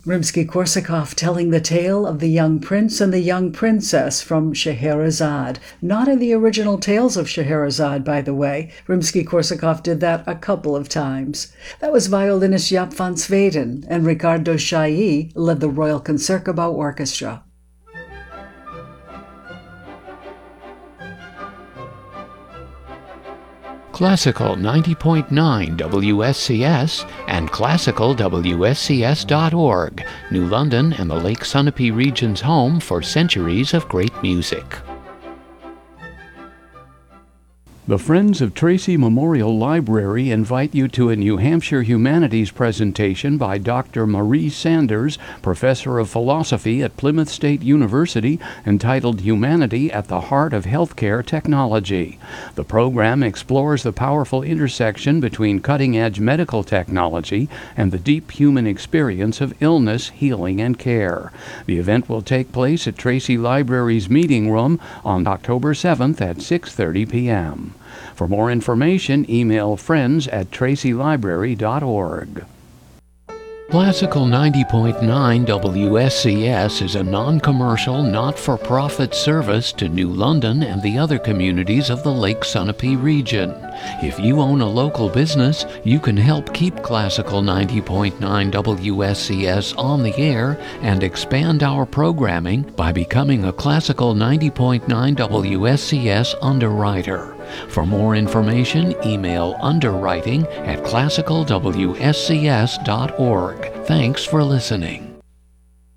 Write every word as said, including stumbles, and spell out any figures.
Rimsky-Korsakov telling the tale of the young prince and the young princess from Scheherazade. Not in the original tales of Scheherazade, by the way. Rimsky-Korsakov did that a couple of times. That was violinist Jaap van Zweden, and Ricardo Chailly led the Royal Concertgebouw Orchestra. Classical ninety point nine W S C S and classical W S C S dot org, New London and the Lake Sunapee region's home for centuries of great music. The Friends of Tracy Memorial Library invite you to a New Hampshire Humanities presentation by Doctor Marie Sanders, Professor of Philosophy at Plymouth State University, entitled Humanity at the Heart of Healthcare Technology. The program explores the powerful intersection between cutting-edge medical technology and the deep human experience of illness, healing, and care. The event will take place at Tracy Library's meeting room on October seventh at six thirty p m For more information, email friends at tracy library dot org. Classical ninety point nine W S C S is a non-commercial, not-for-profit service to New London and the other communities of the Lake Sunapee region. If you own a local business, you can help keep Classical ninety point nine W S C S on the air and expand our programming by becoming a Classical ninety point nine W S C S underwriter. For more information, email underwriting at classical w s c s dot org. Thanks for listening.